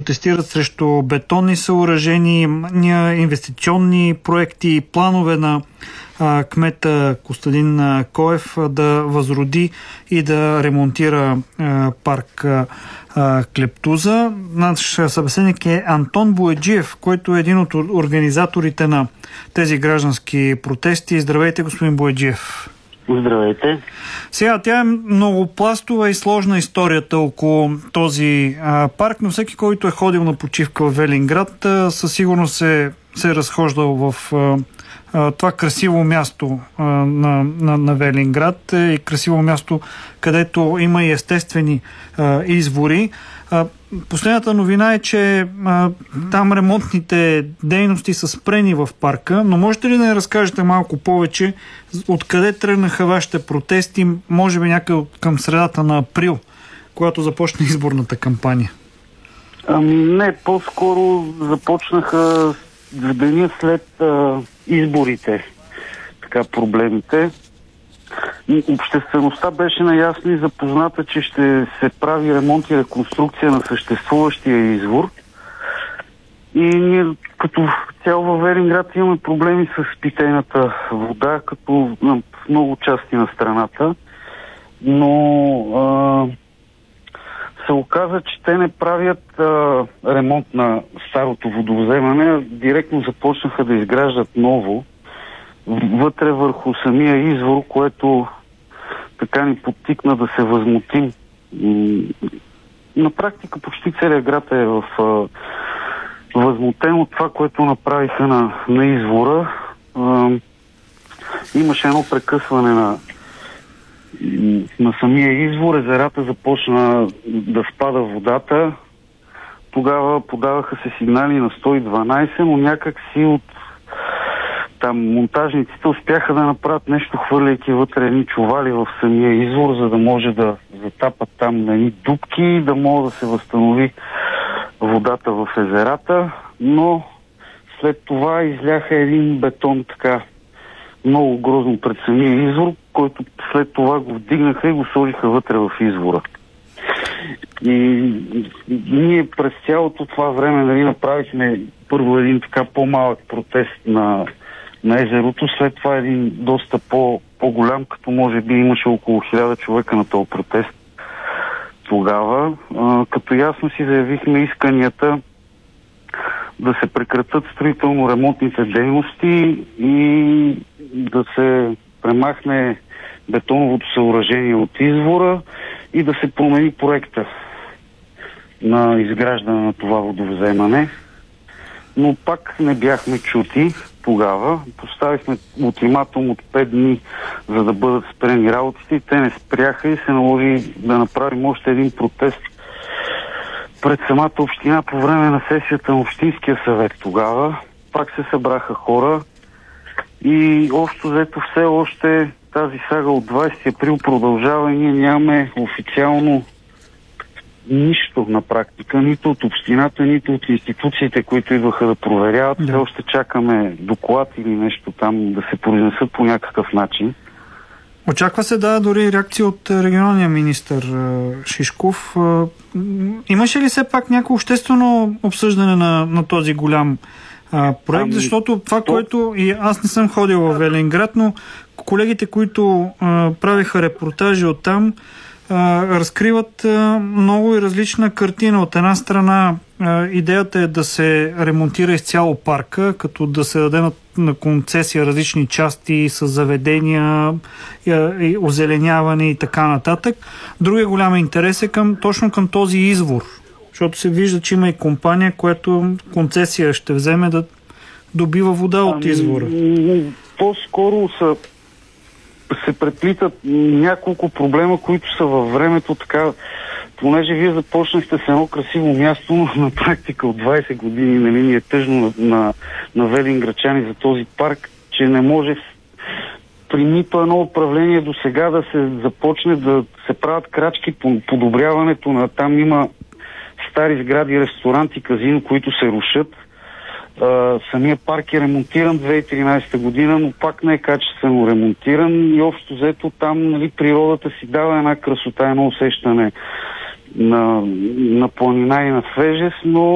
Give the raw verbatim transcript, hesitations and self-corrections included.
протестират срещу бетонни съоръжения, инвестиционни проекти, планове на а, кмета Костадин Коев да възроди и да ремонтира а, парк а, Клептуза. Наш събеседник е Антон Бояджиев, който е един от организаторите на тези граждански протести. Здравейте, господин Бояджиев. Здравейте. Сега, тя е многопластова и сложна историята около този а, парк, но всеки, който е ходил на почивка в Велинград, а, със сигурност се, се е разхождал в а, а, това красиво място а, на, на, на Велинград и красиво място, където има и естествени а, извори. А, последната новина е, че а, там ремонтните дейности са спрени в парка, но можете ли да ни разкажете малко повече откъде тръгнаха вашите протести, може би някъде към средата на април, когато започна изборната кампания? Ами не, по-скоро започнаха в деня след а, изборите така проблемите. Обществеността беше наясно и запозната, че ще се прави ремонт и реконструкция на съществуващия извор. И ние като цяло във Велинград имаме проблеми с питейната вода, като в много части на страната. Но а, се оказа, че те не правят а, ремонт на старото водовземане, директно започнаха да изграждат ново вътре върху самия извор, което така ни подтикна да се възмутим. На практика почти целият град е в а, възмутен от това, което направиха на, на извора. А, имаше едно прекъсване на, на самия извор, езерата започна да спада водата. Тогава подаваха се сигнали на сто и дванайсет, но някак си от там монтажниците успяха да направят нещо, хвърляйки вътре едни чували в самия извор, за да може да затапат там на едни дупки и да може да се възстанови водата в езерата, но след това изляха един бетон така много грозно пред самия извор, който след това го вдигнаха и го сложиха вътре в извора. И ние през цялото това време нали, направихме първо един така по-малък протест на на езерото, след това един доста по, по-голям, като може би имаше около хиляда човека на този протест тогава, а, като ясно си заявихме исканията да се прекратят строително-ремонтните дейности и да се премахне бетоновото съоръжение от извора и да се промени проекта на изграждане на това водовземане. Но пак не бяхме чути тогава. Поставихме ултиматум от пет дни, за да бъдат спрени работите и те не спряха и се наложи да направим още един протест пред самата община по време на сесията на Общинския съвет тогава. Пак се събраха хора и общо взето все още тази сага от двайсети април продължава и ние нямаме официално нищо на практика, нито от общината, нито от институциите, които идваха да проверяват. Все още чакаме доклад или нещо там да се произнесат по някакъв начин. Очаква се да дори реакция от регионалния министър Шишков. Имаше ли все пак някакво обществено обсъждане на, на този голям а, проект? Ами, Защото това, то... което и аз не съм ходил в Велинград, но колегите, които а, правиха репортажи оттам, разкриват много и различна картина. От една страна идеята е да се ремонтира изцяло парка, като да се даде на, на концесия различни части с заведения, и озеленяване и така нататък. Другия голям интерес е към, точно към този извор, защото се вижда, че има и компания, която концесия ще вземе да добива вода от извора. По-скоро са се преплитат няколко проблема, които са във времето така, понеже вие започнахте с едно красиво място, но на практика от двайсет години, нали, ни е тъжно на, на, на велинграчани за този парк, че не може при нито едно управление до сега да се започне да се правят крачки по подобряването на там има стари сгради, ресторанти, казино, които се рушат. Uh, самия парк е ремонтиран две хиляди и тринайсета година, но пак не е качествено ремонтиран и общо взето там нали, природата си дава една красота, едно усещане на, на планина и на свежест, но